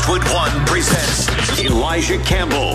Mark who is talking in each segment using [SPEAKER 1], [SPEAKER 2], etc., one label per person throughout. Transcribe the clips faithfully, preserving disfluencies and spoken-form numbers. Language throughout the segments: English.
[SPEAKER 1] Westwood One presents Elijah Campbell.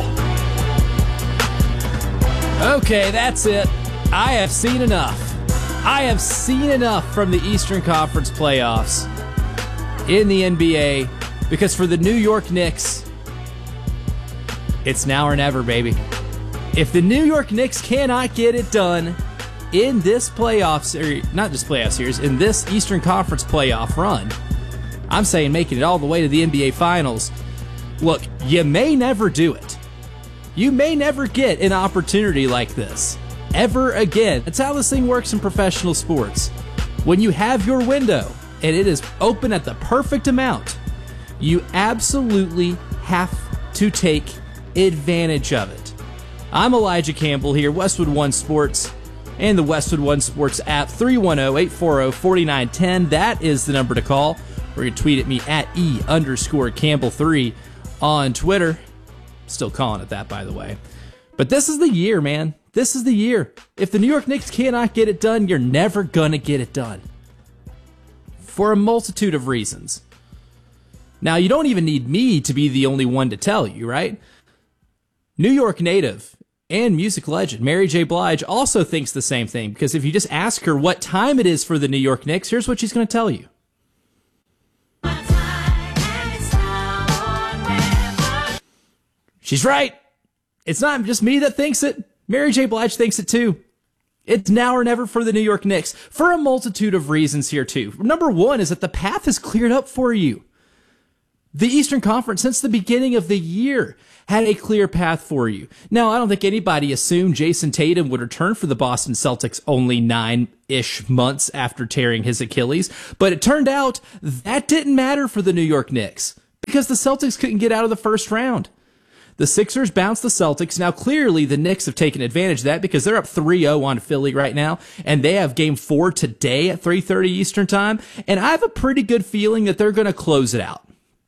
[SPEAKER 2] Okay, that's it. I have seen enough. I have seen enough from the Eastern Conference playoffs in the N B A, because for the New York Knicks, it's now or never, baby. If the New York Knicks cannot get it done in this playoff series, not just playoff series, in this Eastern Conference playoff run, I'm saying making it all the way to the N B A Finals. Look, you may never do it. You may never get an opportunity like this ever again. That's how this thing works in professional sports. When you have your window and it is open at the perfect amount, you absolutely have to take advantage of it. I'm Elijah Campbell here, Westwood One Sports, and the Westwood One Sports app, three one zero, eight four zero, four nine one zero. That is the number to call. Or you tweet at me at E underscore Campbell three on Twitter. Still calling it that, by the way. But this is the year, man. This is the year. If the New York Knicks cannot get it done, you're never going to get it done. For a multitude of reasons. Now, you don't even need me to be the only one to tell you, right? New York native and music legend Mary J. Blige also thinks the same thing, because if you just ask her what time it is for the New York Knicks, here's what she's going to tell you. She's right. It's not just me that thinks it. Mary J. Blige thinks it too. It's now or never for the New York Knicks, for a multitude of reasons here too. Number one is that the path is cleared up for you. The Eastern Conference, since the beginning of the year, had a clear path for you. Now, I don't think anybody assumed Jason Tatum would return for the Boston Celtics only nine-ish months after tearing his Achilles, but it turned out that didn't matter for the New York Knicks, because the Celtics couldn't get out of the first round. The Sixers bounced the Celtics. Now, clearly, the Knicks have taken advantage of that, because they're up three oh on Philly right now, and they have game four today at three thirty Eastern time, and I have a pretty good feeling that they're going to close it out.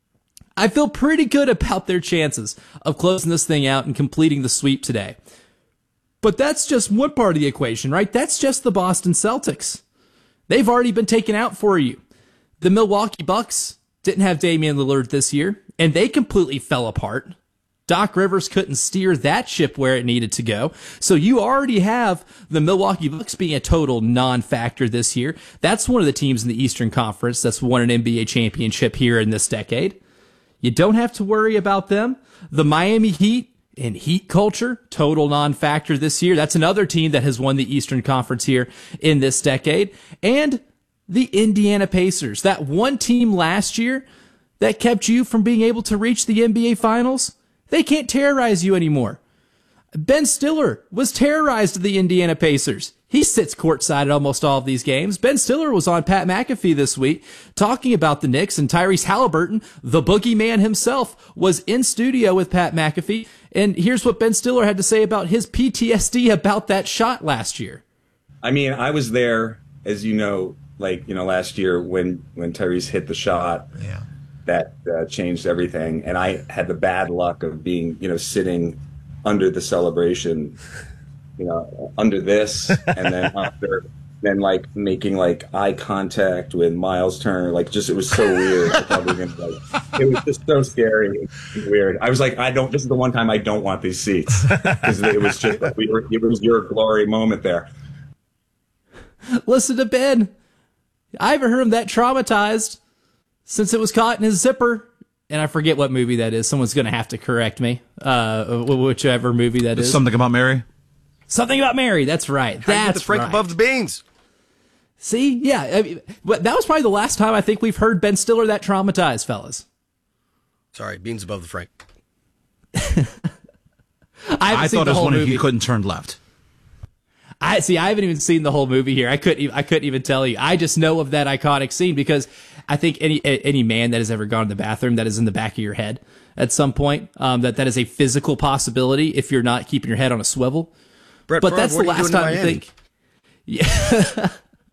[SPEAKER 2] I feel pretty good about their chances of closing this thing out and completing the sweep today. But that's just one part of the equation, right? That's just the Boston Celtics. They've already been taken out for you. The Milwaukee Bucks didn't have Damian Lillard this year, and they completely fell apart. Doc Rivers couldn't steer that ship where it needed to go. So you already have the Milwaukee Bucks being a total non-factor this year. That's one of the teams in the Eastern Conference that's won an N B A championship here in this decade. You don't have to worry about them. The Miami Heat and Heat culture, total non-factor this year. That's another team that has won the Eastern Conference here in this decade. And the Indiana Pacers, that one team last year that kept you from being able to reach the N B A Finals. They can't terrorize you anymore. Ben Stiller was terrorized to the Indiana Pacers. He sits courtside at almost all of these games. Ben Stiller was on Pat McAfee this week talking about the Knicks, and Tyrese Halliburton, the boogeyman himself, was in studio with Pat McAfee. And here's what Ben Stiller had to say about his P T S D about that shot last year.
[SPEAKER 3] I mean, I was there, as you know, like, you know, last year when, when Tyrese hit the shot. Yeah. That uh, changed everything. And I had the bad luck of being, you know, sitting under the celebration, you know, under this, and then after, then like making like eye contact with Miles Turner. Like, just, it was so weird. I thought we were gonna, like, it was just so scary and weird. I was like, I don't, this is the one time I don't want these seats, because it was just, we were, it was your glory moment there.
[SPEAKER 2] Listen to Ben. I haven't heard him that traumatized since it was caught in his zipper. And I forget what movie that is. Someone's going to have to correct me. Uh, whichever movie that is.
[SPEAKER 4] Something About Mary?
[SPEAKER 2] Something About Mary. That's right.
[SPEAKER 5] How
[SPEAKER 2] That's
[SPEAKER 5] the Frank
[SPEAKER 2] right.
[SPEAKER 5] above the beans.
[SPEAKER 2] See? Yeah. I mean, that was probably the last time I think we've heard Ben Stiller that traumatized, fellas.
[SPEAKER 5] Sorry, beans above the Frank.
[SPEAKER 2] I,
[SPEAKER 4] I thought it was when
[SPEAKER 2] movie.
[SPEAKER 4] he couldn't turn left.
[SPEAKER 2] I see. I haven't even seen the whole movie here. I couldn't. Even, I couldn't even tell you. I just know of that iconic scene because I think any any man that has ever gone to the bathroom, that is in the back of your head at some point. Um, that that is a physical possibility if you're not keeping your head on a swivel.
[SPEAKER 5] Brett
[SPEAKER 2] but
[SPEAKER 5] Favre,
[SPEAKER 2] that's the last time you think. Yeah.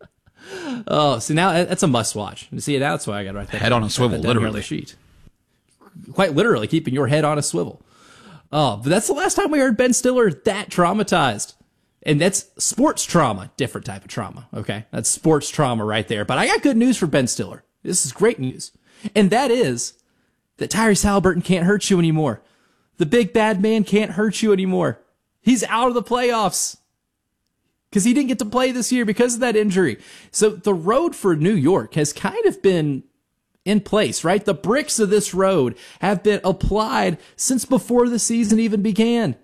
[SPEAKER 2] Oh, so now that's a must watch. See, that's why I got right there.
[SPEAKER 4] Head on a swivel, literally.
[SPEAKER 2] On the sheet. Quite literally, keeping your head on a swivel. Oh, but that's the last time we heard Ben Stiller that traumatized. And that's sports trauma, different type of trauma, okay? That's sports trauma right there. But I got good news for Ben Stiller. This is great news. And that is, that Tyrese Halliburton can't hurt you anymore. The big bad man can't hurt you anymore. He's out of the playoffs because he didn't get to play this year because of that injury. So the road for New York has kind of been in place, right? The bricks of this road have been applied since before the season even began.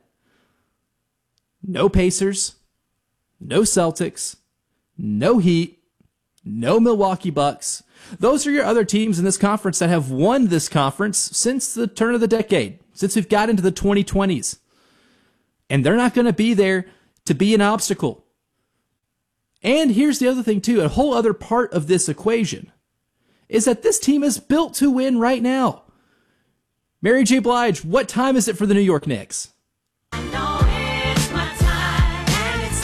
[SPEAKER 2] No Pacers, no Celtics, no Heat, no Milwaukee Bucks. Those are your other teams in this conference that have won this conference since the turn of the decade, since we've got into the twenty twenties. And they're not going to be there to be an obstacle. And here's the other thing, too. A whole other part of this equation is that this team is built to win right now. Mary J. Blige, what time is it for the New York Knicks?
[SPEAKER 6] I know it's my time, and it's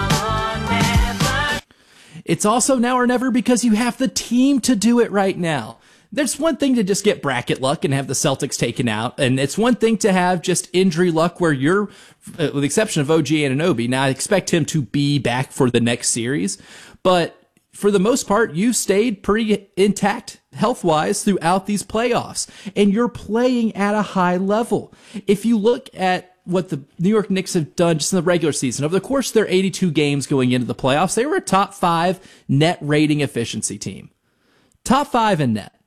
[SPEAKER 6] now or never.
[SPEAKER 2] It's also now or never because you have the team to do it right now. There's one thing to just get bracket luck and have the Celtics taken out, and it's one thing to have just injury luck where you're, with the exception of O G Anunoby, now I expect him to be back for the next series, but for the most part, you've stayed pretty intact health-wise throughout these playoffs, and you're playing at a high level. If you look at what the New York Knicks have done just in the regular season, over the course of their eighty-two games going into the playoffs, they were a top five net rating efficiency team. Top five in net.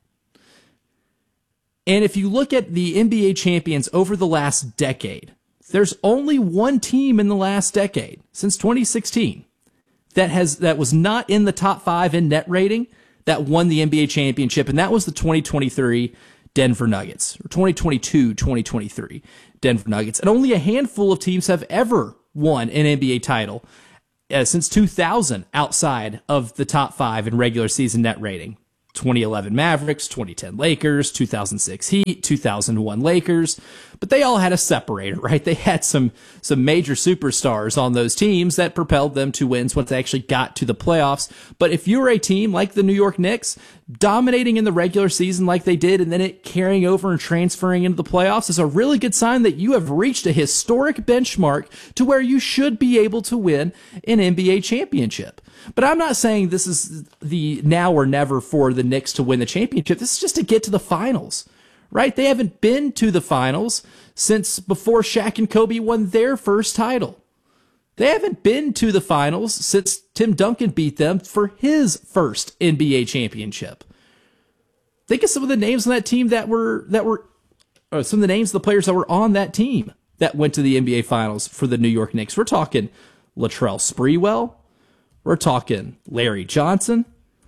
[SPEAKER 2] And if you look at the N B A champions over the last decade, there's only one team in the last decade, since twenty sixteen, that has that was not in the top five in net rating that won the N B A championship, and that was the twenty twenty-three Denver Nuggets, or twenty twenty-two twenty twenty-three Denver Nuggets. And only a handful of teams have ever won an N B A title uh, since two thousand outside of the top five in regular season net rating. twenty eleven Mavericks, twenty ten Lakers, two thousand six Heat, two thousand one Lakers, but they all had a separator, right? They had some some major superstars on those teams that propelled them to wins once they actually got to the playoffs. But if you're a team like the New York Knicks, dominating in the regular season like they did, and then it carrying over and transferring into the playoffs is a really good sign that you have reached a historic benchmark to where you should be able to win an N B A championship. But I'm not saying this is the now or never for the Knicks to win the championship. This is just to get to the finals, right? They haven't been to the finals since before Shaq and Kobe won their first title. They haven't been to the finals since Tim Duncan beat them for his first N B A championship. Think of some of the names on that team that were, that were, or some of the names of the players that were on that team that went to the N B A finals for the New York Knicks. We're talking Latrell Sprewell. We're talking Larry Johnson.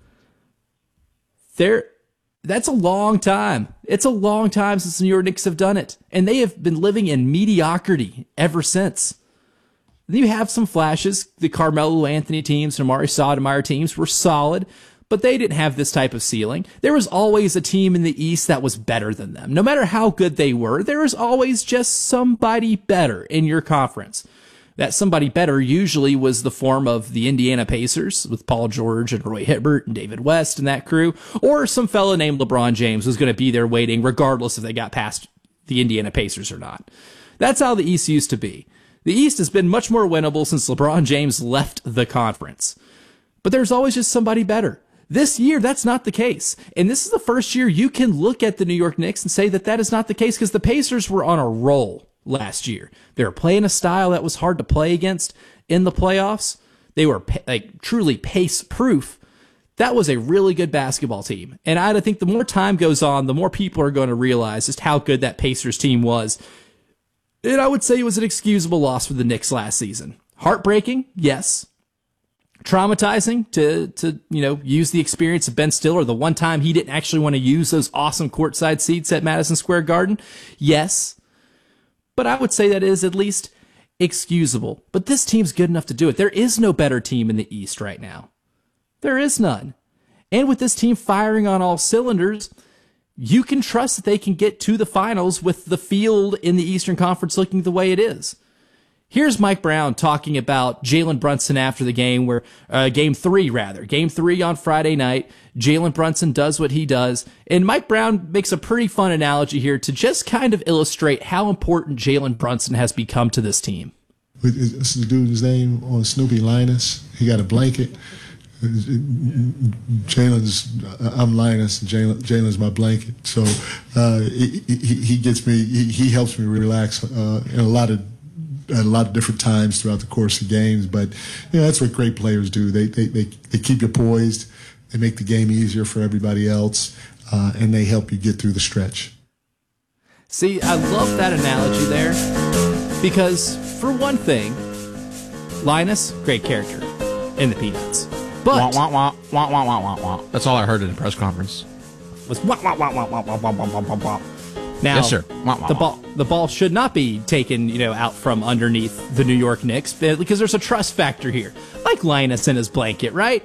[SPEAKER 2] There, that's a long time. It's a long time since the New York Knicks have done it. And they have been living in mediocrity ever since. Then you have some flashes. The Carmelo Anthony teams and Amari Stoudemire teams were solid, but they didn't have this type of ceiling. There was always a team in the East that was better than them. No matter how good they were, there was always just somebody better in your conference. That somebody better usually was the form of the Indiana Pacers with Paul George and Roy Hibbert and David West and that crew, or some fella named LeBron James was going to be there waiting regardless if they got past the Indiana Pacers or not. That's how the East used to be. The East has been much more winnable since LeBron James left the conference. But there's always just somebody better. This year, that's not the case. And this is the first year you can look at the New York Knicks and say that that is not the case because the Pacers were on a roll last year. They were playing a style that was hard to play against in the playoffs. They were like truly pace proof. That was a really good basketball team. And I think the more time goes on, the more people are going to realize just how good that Pacers team was. And I would say it was an excusable loss for the Knicks last season. Heartbreaking, yes. Traumatizing to, to, you know, use the experience of Ben Stiller, the one time he didn't actually want to use those awesome courtside seats at Madison Square Garden. Yes. But I would say that is at least excusable. But this team's good enough to do it. There is no better team in the East right now. There is none. And with this team firing on all cylinders, you can trust that they can get to the finals with the field in the Eastern Conference looking the way it is. Here's Mike Brown talking about Jalen Brunson after the game, where uh, game three, rather. Game three on Friday night. Jalen Brunson does what he does. And Mike Brown makes a pretty fun analogy here to just kind of illustrate how important Jalen Brunson has become to this team.
[SPEAKER 7] What's the dude's name on Snoopy? Linus. He got a blanket. Jalen's, I'm Linus, and Jalen, Jalen's my blanket. So uh, he, he, he gets me, he, he helps me relax uh, in a lot of at a lot of different times throughout the course of games. But you know, that's what great players do. They they they, they keep you poised. They make the game easier for everybody else, uh, and they help you get through the stretch.
[SPEAKER 2] See, I love that analogy there because, for one thing, Linus, great character in the Peanuts. But
[SPEAKER 4] wah, wah, wah, wah, wah, wah, wah. That's all I heard in the press conference.
[SPEAKER 2] Was wah, wah, wah, wah, wah, wah, wah, wah, wah, wah. Now,
[SPEAKER 4] yes, sir. Wah, wah,
[SPEAKER 2] the
[SPEAKER 4] wah.
[SPEAKER 2] ball the ball should not be taken, you know, out from underneath the New York Knicks because there's a trust factor here, like Linus in his blanket, right?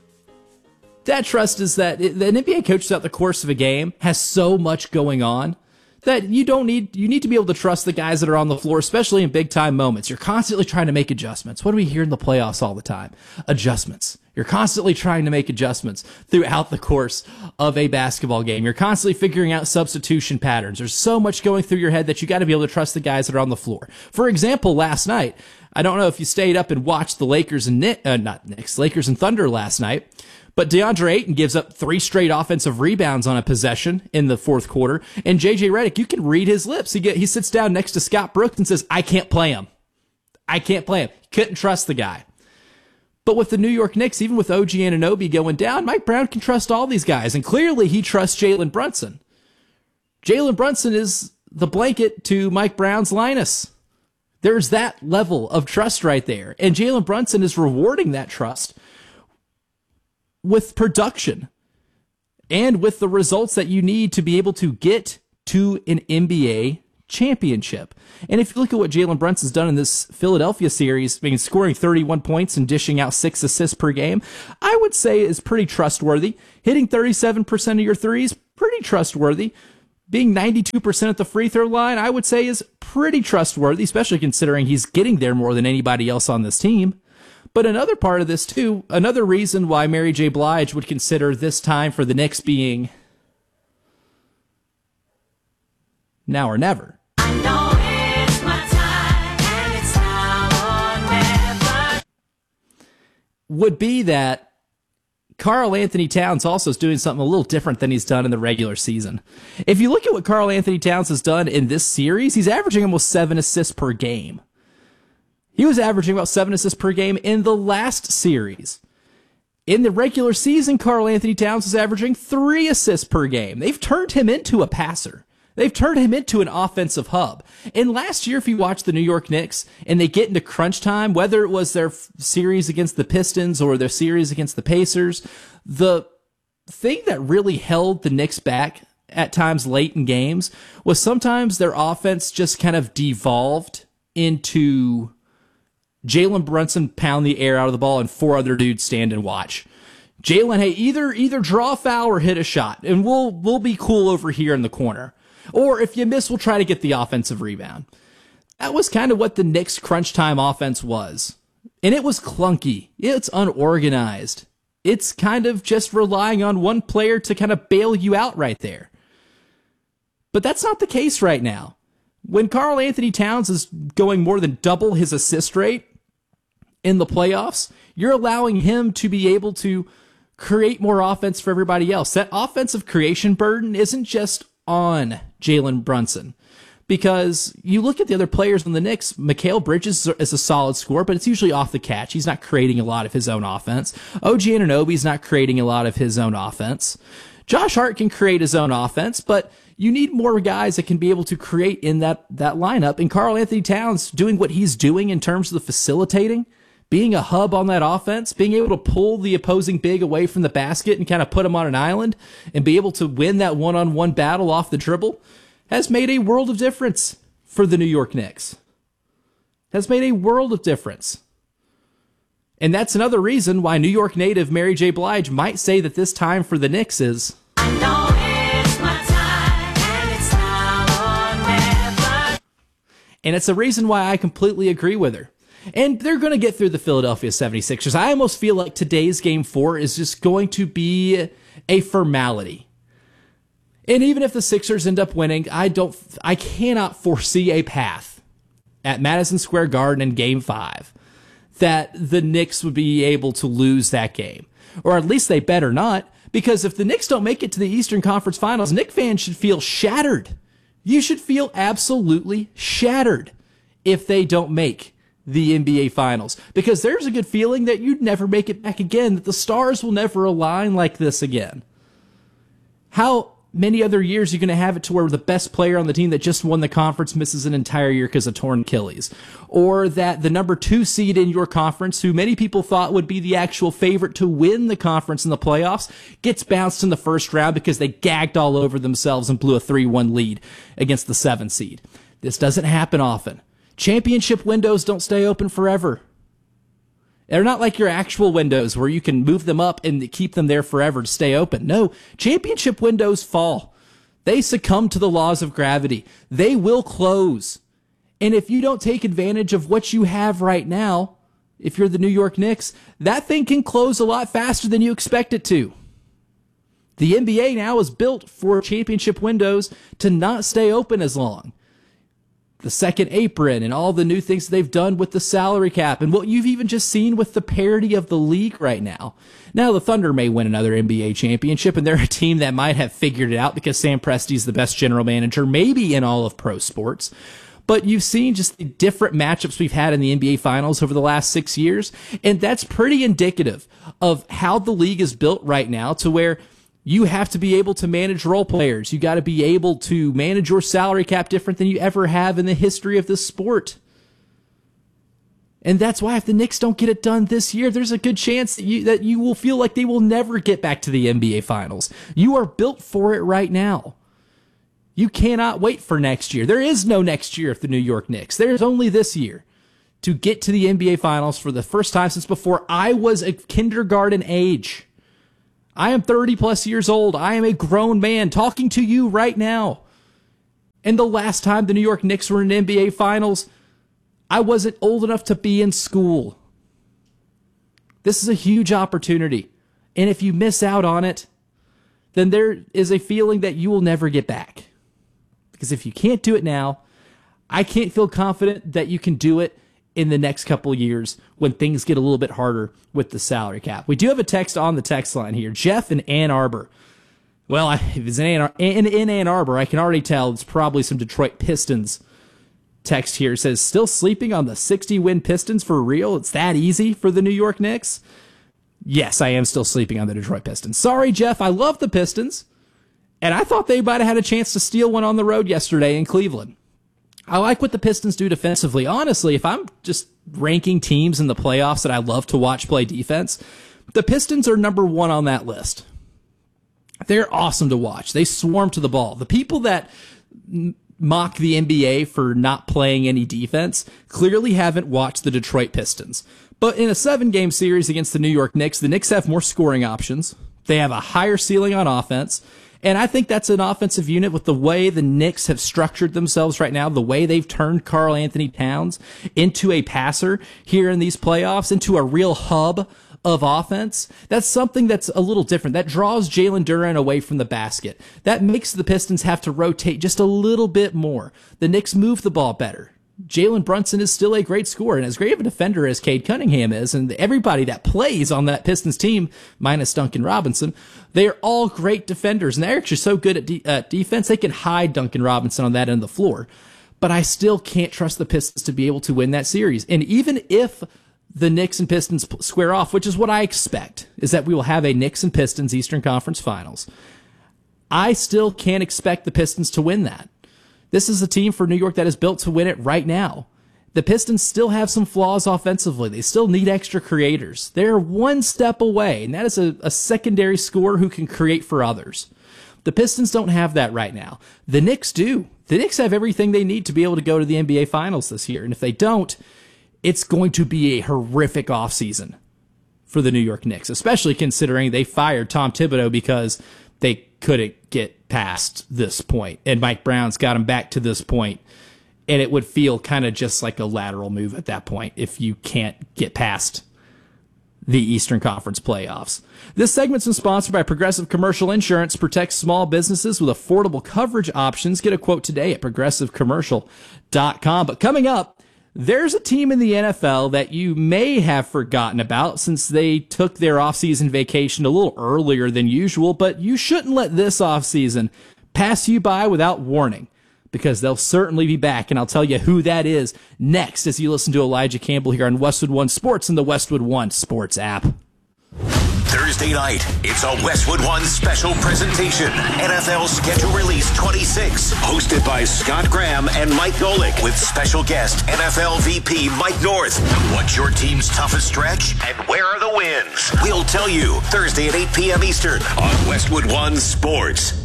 [SPEAKER 2] That trust is that the N B A coach throughout the course of a game has so much going on that you don't need, you need to be able to trust the guys that are on the floor, especially in big time moments. You're constantly trying to make adjustments. What do we hear in the playoffs all the time? Adjustments. You're constantly trying to make adjustments throughout the course of a basketball game. You're constantly figuring out substitution patterns. There's so much going through your head that you got to be able to trust the guys that are on the floor. For example, last night, I don't know if you stayed up and watched the Lakers and Knicks, uh, not Knicks, Lakers and Thunder last night, but DeAndre Ayton gives up three straight offensive rebounds on a possession in the fourth quarter. And J J Redick, you can read his lips. He get, he sits down next to Scott Brooks and says, I can't play him. I can't play him. Couldn't trust the guy. But with the New York Knicks, even with O G Anunoby going down, Mike Brown can trust all these guys. And clearly he trusts Jalen Brunson. Jalen Brunson is the blanket to Mike Brown's Linus. There's that level of trust right there. And Jalen Brunson is rewarding that trust with production and with the results that you need to be able to get to an N B A championship. And if you look at what Jalen Brunson's done in this Philadelphia series, I mean, scoring thirty-one points and dishing out six assists per game, I would say is pretty trustworthy. Hitting thirty-seven percent of your threes, pretty trustworthy. Being ninety-two percent at the free throw line, I would say is pretty trustworthy, especially considering he's getting there more than anybody else on this team. But another part of this, too, another reason why Mary J. Blige would consider this time for the Knicks being now or never.
[SPEAKER 6] I know it's my time, and it's now or never.
[SPEAKER 2] Would be that Karl Anthony Towns also is doing something a little different than he's done in the regular season. If you look at what Karl Anthony Towns has done in this series, he's averaging almost seven assists per game. He was averaging about seven assists per game in the last series. In the regular season, Karl Anthony Towns is averaging three assists per game. They've turned him into a passer. They've turned him into an offensive hub. And last year, if you watch the New York Knicks and they get into crunch time, whether it was their f- series against the Pistons or their series against the Pacers, the thing that really held the Knicks back at times late in games was sometimes their offense just kind of devolved into Jalen Brunson pound the air out of the ball and four other dudes stand and watch. Jalen, hey, either either draw a foul or hit a shot, and we'll we'll be cool over here in the corner. Or if you miss, we'll try to get the offensive rebound. That was kind of what the Knicks' crunch time offense was. And it was clunky. It's unorganized. It's kind of just relying on one player to kind of bail you out right there. But that's not the case right now. When Karl Anthony Towns is going more than double his assist rate in the playoffs, you're allowing him to be able to create more offense for everybody else. That offensive creation burden isn't just on Jalen Brunson, because you look at the other players on the Knicks, Mikal Bridges is a solid scorer, but it's usually off the catch. He's not creating a lot of his own offense. O G Anunoby's not creating a lot of his own offense. Josh Hart can create his own offense, but you need more guys that can be able to create in that, that lineup. And Karl Anthony Towns doing what he's doing in terms of the facilitating, being a hub on that offense, being able to pull the opposing big away from the basket and kind of put him on an island and be able to win that one-on-one battle off the dribble has made a world of difference for the New York Knicks. Has made a world of difference. And that's another reason why New York native Mary J. Blige might say that this time for the Knicks is
[SPEAKER 6] I know it's my time, and it's now or never.
[SPEAKER 2] And it's a reason why I completely agree with her. And they're going to get through the Philadelphia seventy-sixers. I almost feel like today's game four is just going to be a formality. And even if the Sixers end up winning, I don't, I cannot foresee a path at Madison Square Garden in game five that the Knicks would be able to lose that game. or at least they better not, because if the Knicks don't make it to the Eastern Conference Finals, Knicks fans should feel shattered. You should feel absolutely shattered if they don't make the N B A Finals, because there's a good feeling that you'd never make it back again, that the stars will never align like this again. How many other years are you going to have it to where the best player on the team that just won the conference misses an entire year because of torn Achilles? Or that the number two seed in your conference, who many people thought would be the actual favorite to win the conference in the playoffs, gets bounced in the first round because they gagged all over themselves and blew a three one lead against the seven seed. This doesn't happen often. Championship windows don't stay open forever. They're not like your actual windows where you can move them up and keep them there forever to stay open. No, championship windows fall. They succumb to the laws of gravity. They will close. And if you don't take advantage of what you have right now, if you're the New York Knicks, that thing can close a lot faster than you expect it to. The N B A now is built for championship windows to not stay open as long. The second apron and all the new things they've done with the salary cap and what you've even just seen with the parity of the league right now. Now the Thunder may win another N B A championship, and they're a team that might have figured it out because Sam Presti's the best general manager maybe in all of pro sports. But you've seen just the different matchups we've had in the N B A Finals over the last six years, and that's pretty indicative of how the league is built right now, to where you have to be able to manage role players. You got to be able to manage your salary cap different than you ever have in the history of this sport. And that's why if the Knicks don't get it done this year, there's a good chance that you, that you will feel like they will never get back to the N B A Finals. You are built for it right now. You cannot wait for next year. There is no next year for the New York Knicks. There's only this year to get to the N B A Finals for the first time since before I was a kindergarten age. I am thirty plus years old. I am a grown man talking to you right now. And the last time the New York Knicks were in N B A Finals, I wasn't old enough to be in school. This is a huge opportunity. And if you miss out on it, then there is a feeling that you will never get back. Because if you can't do it now, I can't feel confident that you can do it in the next couple years when things get a little bit harder with the salary cap. We do have a text on the text line here. Jeff in Ann Arbor. Well, I, if it's in Ann, Ar- in, in Ann Arbor, I can already tell it's probably some Detroit Pistons text here. It says, still sleeping on the sixty-win Pistons for real? It's that easy for the New York Knicks? Yes, I am still sleeping on the Detroit Pistons. Sorry, Jeff. I love the Pistons. And I thought they might have had a chance to steal one on the road yesterday in Cleveland. I like what the Pistons do defensively. Honestly, if I'm just ranking teams in the playoffs that I love to watch play defense, the Pistons are number one on that list. They're awesome to watch. They swarm to the ball. The people that mock the N B A for not playing any defense clearly haven't watched the Detroit Pistons. But in a seven-game series against the New York Knicks, the Knicks have more scoring options. They have a higher ceiling on offense. And I think that's an offensive unit with the way the Knicks have structured themselves right now, the way they've turned Karl Anthony Towns into a passer here in these playoffs, into a real hub of offense. That's something that's a little different. That draws Jalen Duren away from the basket. That makes the Pistons have to rotate just a little bit more. The Knicks move the ball better. Jalen Brunson is still a great scorer, and as great of a defender as Cade Cunningham is, and everybody that plays on that Pistons team, minus Duncan Robinson, they are all great defenders, and they're actually so good at de- uh, defense, they can hide Duncan Robinson on that end of the floor. But I still can't trust the Pistons to be able to win that series. And even if the Knicks and Pistons square off, which is what I expect, is that we will have a Knicks and Pistons Eastern Conference Finals, I still can't expect the Pistons to win that. This is a team for New York that is built to win it right now. The Pistons still have some flaws offensively. They still need extra creators. They're one step away, and that is a, a secondary scorer who can create for others. The Pistons don't have that right now. The Knicks do. The Knicks have everything they need to be able to go to the N B A Finals this year, and if they don't, it's going to be a horrific offseason for the New York Knicks, especially considering they fired Tom Thibodeau because they couldn't get past this point, and Mike Brown's got him back to this point, and it would feel kind of just like a lateral move at that point if you can't get past the Eastern Conference playoffs. This segment's been sponsored by Progressive Commercial Insurance. Protect small businesses with affordable coverage options. Get a quote today at progressive commercial dot com. But coming up, there's a team in the N F L that you may have forgotten about since they took their offseason vacation a little earlier than usual, but you shouldn't let this offseason pass you by without warning, because they'll certainly be back, and I'll tell you who that is next as you listen to Elijah Campbell here on Westwood One Sports and the Westwood One Sports app.
[SPEAKER 1] Thursday night, it's a Westwood One special presentation. N F L Schedule Release twenty-six, hosted by Scott Graham and Mike Golick, with special guest N F L V P Mike North. What's your team's toughest stretch, and where are the wins? We'll tell you Thursday at eight p.m. Eastern on Westwood One Sports.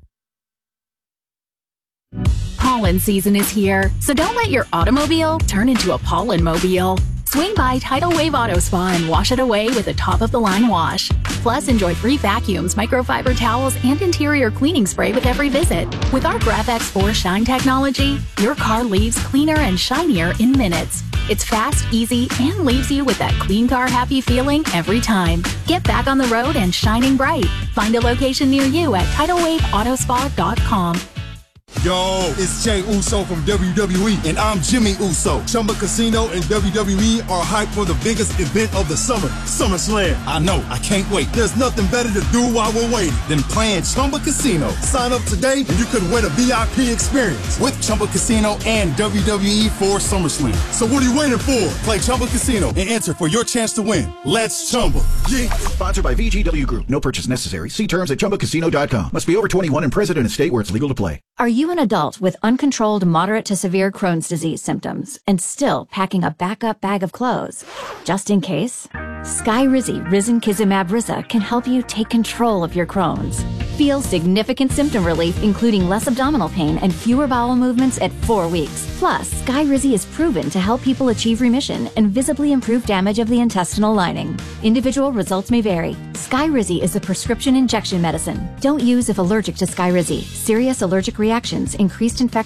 [SPEAKER 8] Pollen season is here, so don't let your automobile turn into a pollen mobile. Swing by Tidal Wave Auto Spa and wash it away with a top-of-the-line wash. Plus, enjoy free vacuums, microfiber towels, and interior cleaning spray with every visit. With our GravX four Shine technology, your car leaves cleaner and shinier in minutes. It's fast, easy, and leaves you with that clean car happy feeling every time. Get back on the road and shining bright. Find a location near you at tidal wave auto spa dot com.
[SPEAKER 9] Yo, it's Jay Uso from W W E, and I'm Jimmy Uso. Chumba Casino and W W E are hyped for the biggest event of the summer, SummerSlam. I know, I can't wait. There's nothing better to do while we're waiting than playing Chumba Casino. Sign up today and you could win a V I P experience with Chumba Casino and W W E for SummerSlam. So what are you waiting for? Play Chumba Casino and enter for your chance to win. Let's Chumba. Yeah.
[SPEAKER 10] Sponsored by V G W Group. No purchase necessary. See terms at chumba casino dot com. Must be over twenty-one and present in a state where it's legal to play.
[SPEAKER 11] Are you an adult with uncontrolled moderate to severe Crohn's disease symptoms and still packing a backup bag of clothes? Just in case, Skyrizi Risankizumab Riza can help you take control of your Crohn's. Feel significant symptom relief, including less abdominal pain and fewer bowel movements at four weeks. Plus, Skyrizi is proven to help people achieve remission and visibly improve damage of the intestinal lining. Individual results may vary. Skyrizi is a prescription injection medicine. Don't use if allergic to Skyrizi. Serious allergic reactions, increased infection,